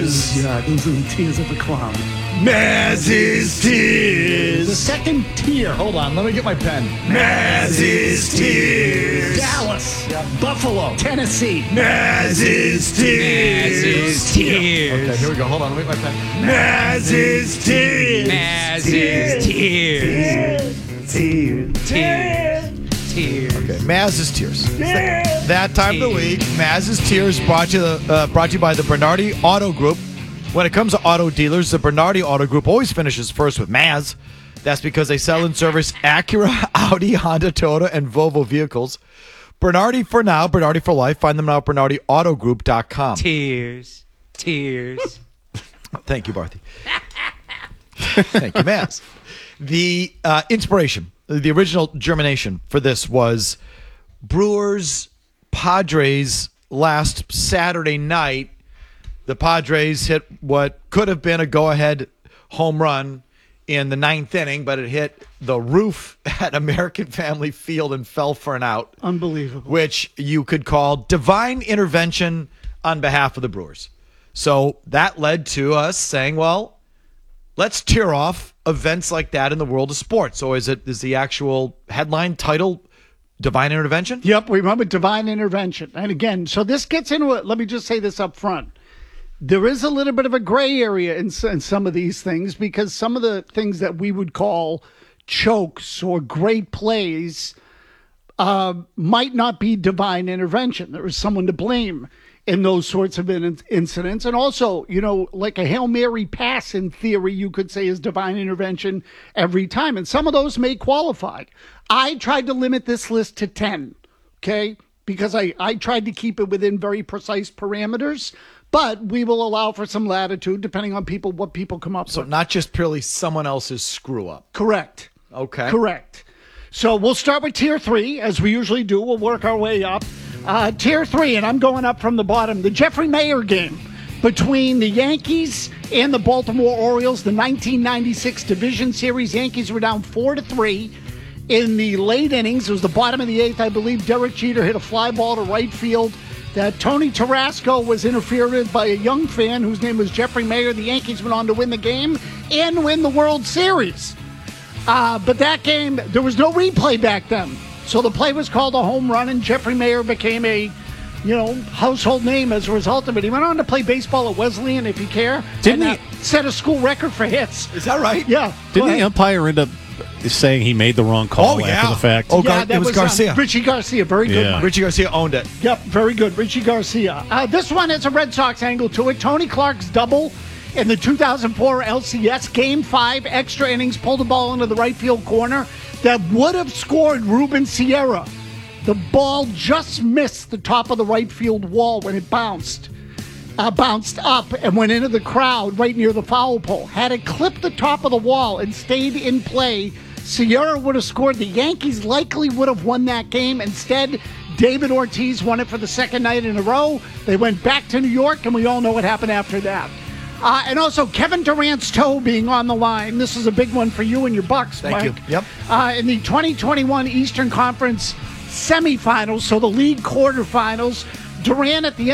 tears. Yeah, those are the tears of a clown. Maz's tears. The second tier. Hold on, let me get my pen. Maz's tears. Dallas. Buffalo. Tennessee. Maz's tears. Maz's tears. Okay, here we go. Hold on, let me get my pen. Maz's tears. Maz's tears. Tears. Tears. Okay, Maz's Tears. That time of the week, Maz's Tears brought to you by the Bernardi Auto Group. When it comes to auto dealers, the Bernardi Auto Group always finishes first with Maz. That's because they sell and service Acura, Audi, Honda, Toyota, and Volvo vehicles. Bernardi for now, Bernardi for life. Find them now at BernardiAutogroup.com. Tears. Tears. Thank you, Barthy. Thank you, Maz. The inspiration, the original germination for this was Brewers Padres last Saturday night. The Padres hit what could have been a go-ahead home run in the ninth inning, but it hit the roof at American Family Field and fell for an out. Unbelievable. Which you could call divine intervention on behalf of the Brewers. So that led to us saying, well, let's tear off events like that in the world of sports. So is the actual headline title divine intervention? Yep, we remember divine intervention. And again, so this gets into it. Let me just say this up front. There is a little bit of a gray area in some of these things because some of the things that we would call chokes or great plays might not be divine intervention. There is someone to blame in those sorts of incidents. And also, like a Hail Mary pass in theory, you could say is divine intervention every time. And some of those may qualify. I tried to limit this list to 10, okay? Because I tried to keep it within very precise parameters. But we will allow for some latitude depending on what people come up with. So not just purely someone else's screw up. Correct. Okay. Correct. So we'll start with Tier 3, as we usually do. We'll work our way up. Tier 3, and I'm going up from the bottom. The Jeffrey Mayer game between the Yankees and the Baltimore Orioles, the 1996 Division Series. Yankees were down 4-3 in the late innings. It was the bottom of the eighth. I believe Derek Jeter hit a fly ball to right field that Tony Tarasco was interfered with by a young fan whose name was Jeffrey Mayer. The Yankees went on to win the game and win the World Series. But that game, there was no replay back then. So the play was called a home run, and Jeffrey Mayer became a, household name as a result of it. He went on to play baseball at Wesleyan, if you care. Didn't he set a school record for hits? Is that right? Yeah. Didn't the umpire end up saying he made the wrong call after the fact? Oh, yeah, it was Garcia. Richie Garcia, very good one. Richie Garcia owned it. Yep, very good. Richie Garcia. This one has a Red Sox angle to it. Tony Clark's double in the 2004 LCS Game 5 extra innings pulled the ball into the right field corner that would have scored Ruben Sierra. The ball just missed the top of the right field wall when it bounced up and went into the crowd right near the foul pole. Had it clipped the top of the wall and stayed in play, Sierra would have scored. The Yankees likely would have won that game. Instead, David Ortiz won it for the second night in a row. They went back to New York, and we all know what happened after that. And also, Kevin Durant's toe being on the line. This is a big one for you and your Bucks, Thank Mike. you. Yep. In the 2021 Eastern Conference semifinals, so the league quarterfinals, Durant at the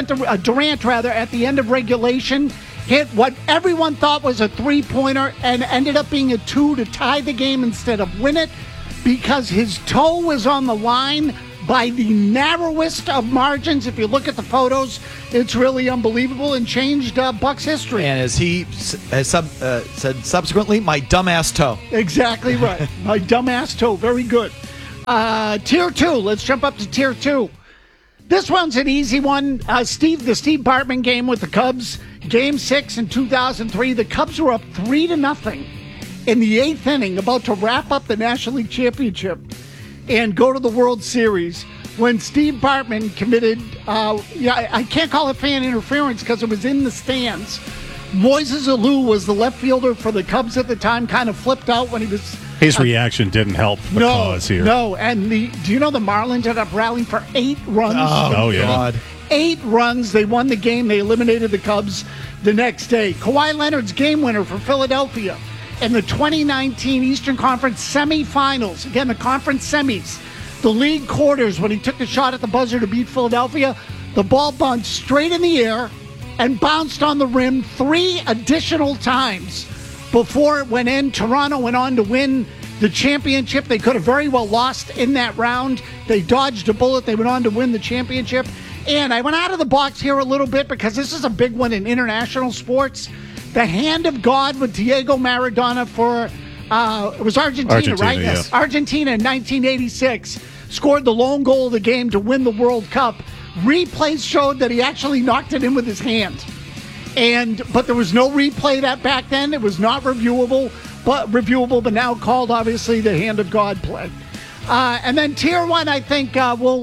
end of regulation hit what everyone thought was a three-pointer and ended up being a 2 to tie the game instead of win it because his toe was on the line by the narrowest of margins. If you look at the photos, it's really unbelievable and changed Bucks history. And as he has said subsequently, my dumbass toe. Exactly right. My dumbass toe. Very good. Tier 2. Let's jump up to Tier 2. This one's an easy one. The Steve Bartman game with the Cubs. Game 6 in 2003. The Cubs were up 3-0 in the eighth inning, about to wrap up the National League Championship and go to the World Series when Steve Bartman committed, I can't call it fan interference because it was in the stands. Moises Alou was the left fielder for the Cubs at the time, kind of flipped out when he was... His reaction didn't help the cause here. No, and do you know the Marlins ended up rallying for 8 runs? Oh yeah. God. 8 runs. They won the game. They eliminated the Cubs the next day. Kawhi Leonard's game winner for Philadelphia in the 2019 Eastern Conference semifinals. Again, the conference semis. The league quarters when he took the shot at the buzzer to beat Philadelphia. The ball bounced straight in the air and bounced on the rim 3 additional times before it went in. Toronto went on to win the championship. They could have very well lost in that round. They dodged a bullet. They went on to win the championship. And I went out of the box here a little bit because this is a big one in international sports. The hand of God with Diego Maradona for, it was Argentina, right? yeah. Yes. Argentina in 1986 scored the lone goal of the game to win the World Cup. Replays showed that he actually knocked it in with his hand. But there was no replay that back then. It was not reviewable, but now called, obviously, the hand of God play. And then tier 1, I think,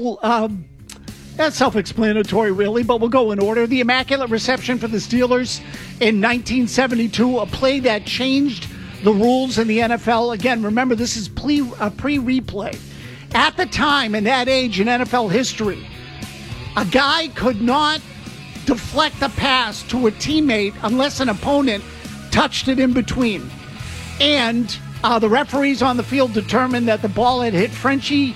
that's self-explanatory, really, but we'll go in order. The Immaculate Reception for the Steelers in 1972, a play that changed the rules in the NFL. Again, remember, this is pre-replay. At the time, in that age in NFL history, a guy could not deflect a pass to a teammate unless an opponent touched it in between. And the referees on the field determined that the ball had hit Frenchie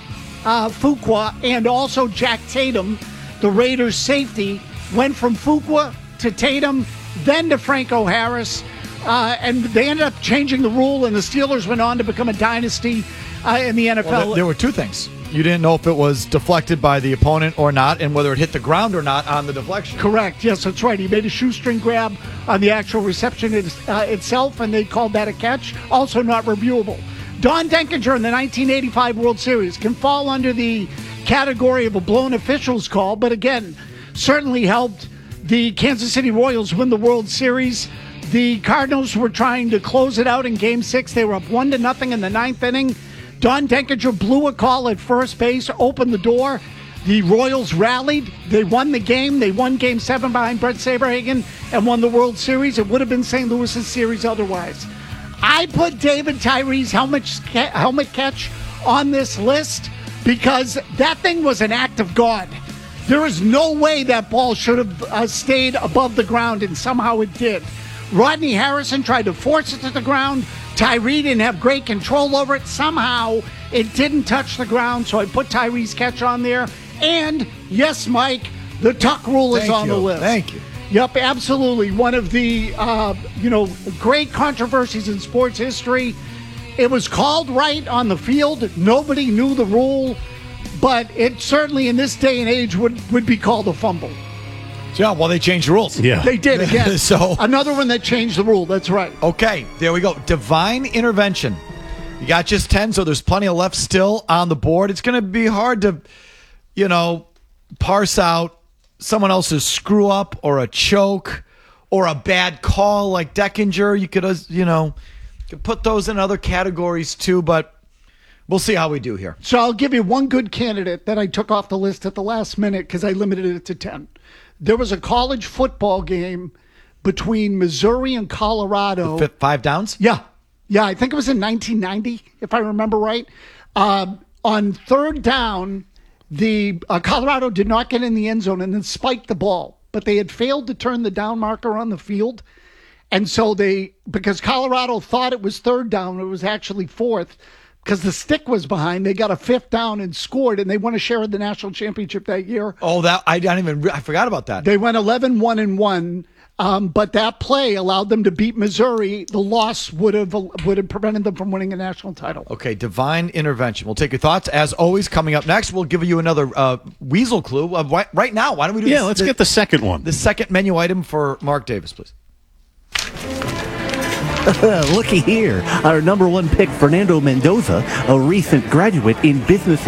Fuqua and also Jack Tatum, the Raiders' safety, went from Fuqua to Tatum, then to Franco Harris, and they ended up changing the rule, and the Steelers went on to become a dynasty in the NFL. Well, there were two things. You didn't know if it was deflected by the opponent or not, and whether it hit the ground or not on the deflection. Correct. Yes, that's right. He made a shoestring grab on the actual reception itself, and they called that a catch. Also not reviewable. Don Denkinger in the 1985 World Series can fall under the category of a blown officials call, but again, certainly helped the Kansas City Royals win the World Series. The Cardinals were trying to close it out in Game 6. They were up 1-0 in the 9th inning. Don Denkinger blew a call at first base, opened the door. The Royals rallied. They won the game. They won Game 7 behind Brett Saberhagen and won the World Series. It would have been St. Louis's series otherwise. I put David Tyree's helmet catch on this list because that thing was an act of God. There is no way that ball should have stayed above the ground, and somehow it did. Rodney Harrison tried to force it to the ground. Tyree didn't have great control over it. Somehow it didn't touch the ground, so I put Tyree's catch on there. And yes, Mike, the tuck rule is on the list. Thank you. Yep, absolutely. One of the great controversies in sports history. It was called right on the field. Nobody knew the rule, but it certainly in this day and age would be called a fumble. Yeah, well, they changed the rules. Yeah. They did again. So another one that changed the rule. That's right. Okay, there we go. Divine intervention. You got just 10, so there's plenty of left still on the board. It's going to be hard to, parse out someone else's screw up or a choke or a bad call like Deckinger. You could put those in other categories too, but we'll see how we do here. So I'll give you one good candidate that I took off the list at the last minute because I limited it to 10. There was a college football game between Missouri and Colorado. 5 downs? Yeah, I think it was in 1990, if I remember right. On third down, the Colorado did not get in the end zone and then spiked the ball, but they had failed to turn the down marker on the field. And so because Colorado thought it was third down, it was actually fourth. Because the stick was behind, they got a 5th down and scored, and they won a share of the national championship that year. Oh, I forgot about that. They went 11-1-1, but that play allowed them to beat Missouri. The loss would have prevented them from winning a national title. Okay, divine intervention. We'll take your thoughts. As always, coming up next, we'll give you another weasel clue. Right now, why don't we do let's get the second one. The second menu item for Mark Davis, please. Looky here. Our number 1 pick, Fernando Mendoza, a recent graduate in business